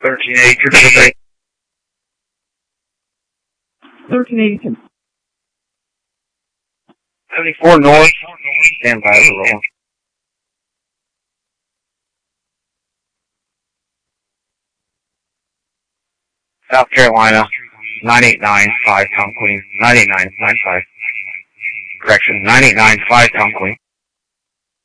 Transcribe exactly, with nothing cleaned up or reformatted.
thirteen eighty-two. thirteen eighty-two. seventy-four north. Stand by the roll. South Carolina, nine eight nine five, Tom Queen. nine eight nine nine five. Correction, nine eight nine five, Tom Queen.